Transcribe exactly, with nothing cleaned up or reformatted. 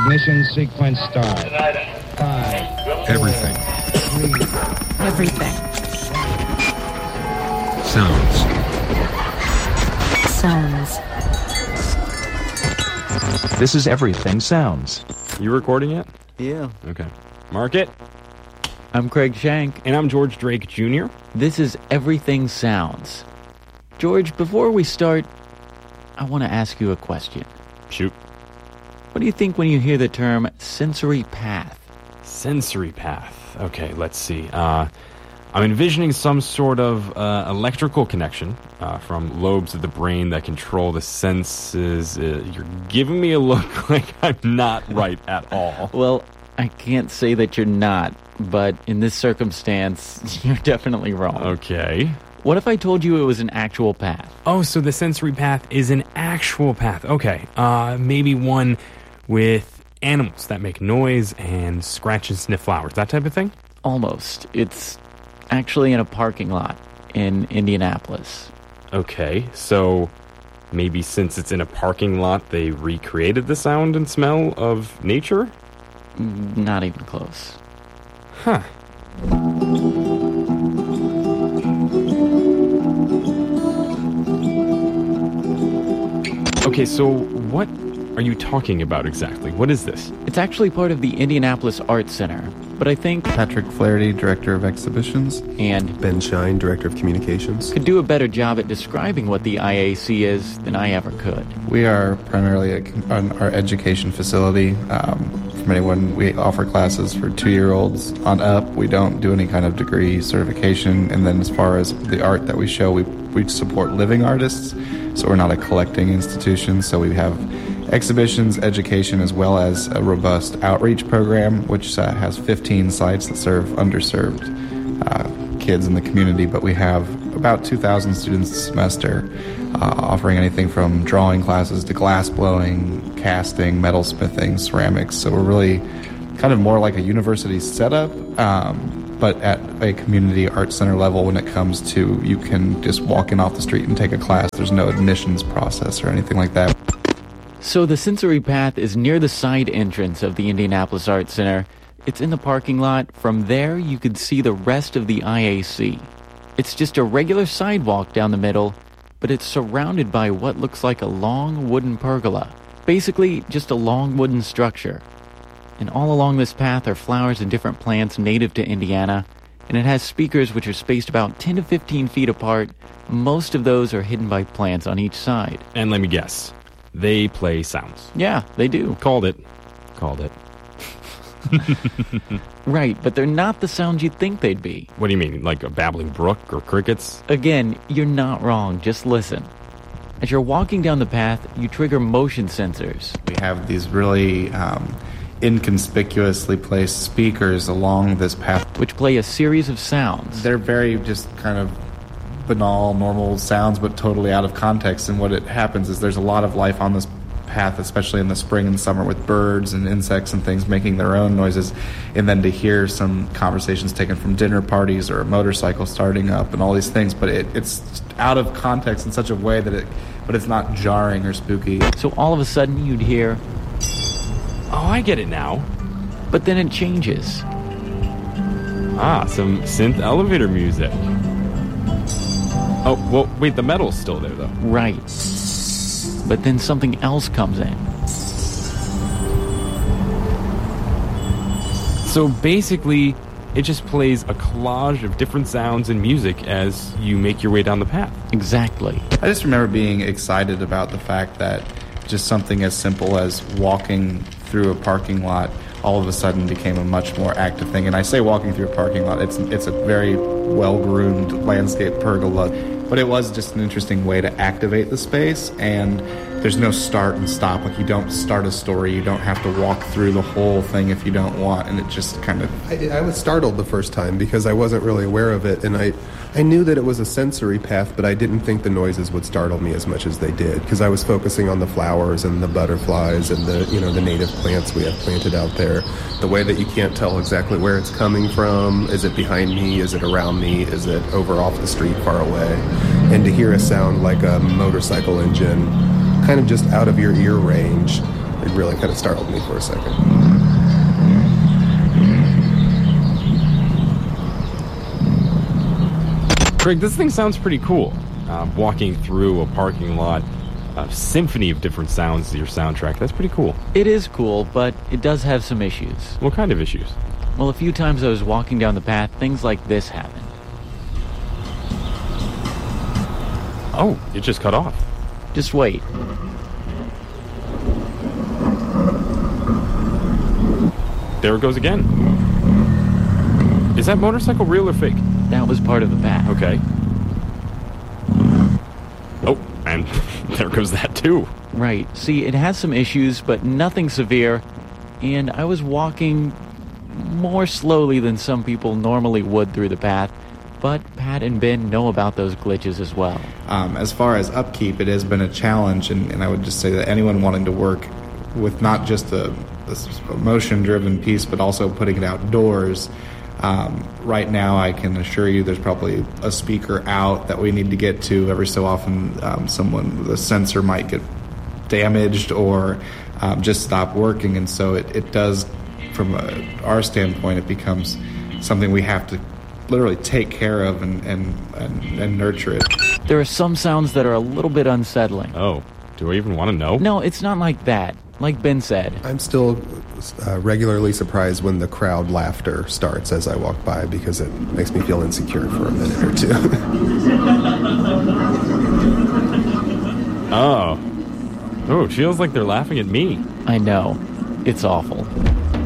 Ignition sequence start. Five. Everything. Three. Everything. Sounds. Sounds. This is Everything Sounds. You recording it? Yeah. Okay. Mark it. I'm Craig Shank. And I'm George Drake Junior This is Everything Sounds. George, before we start, I want to ask you a question. Shoot. What do you think when you hear the term sensory path? Sensory path. Okay, let's see. Uh, I'm envisioning some sort of uh, electrical connection uh, from lobes of the brain that control the senses. Uh, you're giving me a look like I'm not right at all. Well, I can't say that you're not, but in this circumstance, you're definitely wrong. Okay. What if I told you it was an actual path? Oh, so the sensory path is an actual path. Okay. Uh, maybe one with animals that make noise and scratch and sniff flowers. That type of thing? Almost. It's actually in a parking lot in Indianapolis. Okay, so maybe since it's in a parking lot, they recreated the sound and smell of nature? Not even close. Huh. Okay, so what are you talking about exactly? What is this? It's actually part of the Indianapolis Art Center, but I think Patrick Flaherty, Director of Exhibitions. And Ben Shine, Director of Communications. Could do a better job at describing what the I A C is than I ever could. We are primarily a, an, our education facility. Um, from anyone, we offer classes for two-year-olds on up. We don't do any kind of degree certification. And then as far as the art that we show, we, we support living artists. So we're not a collecting institution. So we have exhibitions, education, as well as a robust outreach program, which uh, has fifteen sites that serve underserved uh, kids in the community. But we have about two thousand students a semester, uh, offering anything from drawing classes to glass blowing, casting, metal smithing, ceramics. So we're really kind of more like a university setup, um, but at a community art center level when it comes to you can just walk in off the street and take a class. There's no admissions process or anything like that. So the sensory path is near the side entrance of the Indianapolis Art Center. It's in the parking lot. From there, you could see the rest of the I A C. It's just a regular sidewalk down the middle, but it's surrounded by what looks like a long wooden pergola. Basically, just a long wooden structure. And all along this path are flowers and different plants native to Indiana, and it has speakers which are spaced about ten to fifteen feet apart. Most of those are hidden by plants on each side. And let me guess. They play sounds. Yeah, they do. Called it. Called it. Right, but they're not the sounds you'd think they'd be. What do you mean, like a babbling brook or crickets? Again, you're not wrong. Just listen. As you're walking down the path, you trigger motion sensors. We have these really um, inconspicuously placed speakers along this path, which play a series of sounds. They're very just kind of banal, normal sounds, but totally out of context. And what it happens is there's a lot of life on this path, especially in the spring and summer, with birds and insects and things making their own noises. And then to hear some conversations taken from dinner parties or a motorcycle starting up and all these things, but it, it's out of context in such a way that it, but it's not jarring or spooky. So all of a sudden you'd hear, oh, I get it now. But then it changes. Ah, some synth elevator music. Oh, well, wait, the metal's still there, though. Right. But then something else comes in. So basically, it just plays a collage of different sounds and music as you make your way down the path. Exactly. I just remember being excited about the fact that just something as simple as walking through a parking lot all of a sudden became a much more active thing. And I say walking through a parking lot, it's it's a very well-groomed landscape pergola, but it was just an interesting way to activate the space, and there's no start and stop. Like, you don't start a story, you don't have to walk through the whole thing if you don't want, and it just kind of... I, I was startled the first time because I wasn't really aware of it, and I, I knew that it was a sensory path, but I didn't think the noises would startle me as much as they did, because I was focusing on the flowers and the butterflies and the, you know, the native plants we have planted out there. The way that you can't tell exactly where it's coming from. Is it behind me? Is it around me? Is it over off the street far away? And to hear a sound like a motorcycle engine kind of just out of your ear range It really kind of startled me for a second. Craig, this thing sounds pretty cool. Uh, walking through a parking lot, a symphony of different sounds to your soundtrack. That's pretty cool. It is cool, but it does have some issues. What kind of issues? Well, a few times I was walking down the path, things like this happened. Oh, it just cut off. Just wait. There it goes again. Is that motorcycle real or fake? That was part of the path. Okay. Oh, and there goes that too. Right. See, it has some issues, but nothing severe. And I was walking more slowly than some people normally would through the path. But Pat and Ben know about those glitches as well. Um, as far as upkeep, it has been a challenge, and, and I would just say that anyone wanting to work with not just the, the motion-driven piece, but also putting it outdoors, um, right now I can assure you there's probably a speaker out that we need to get to. Every so often, um, someone, the sensor might get damaged or um, just stop working, and so it, it does, from a, our standpoint, it becomes something we have to literally take care of and, and, and, and nurture it. There are some sounds that are a little bit unsettling. Oh, do I even want to know? No, it's not like that. Like Ben said. I'm still uh, regularly surprised when the crowd laughter starts as I walk by, because it makes me feel insecure for a minute or two. Oh. Oh, it feels like they're laughing at me. I know. It's awful.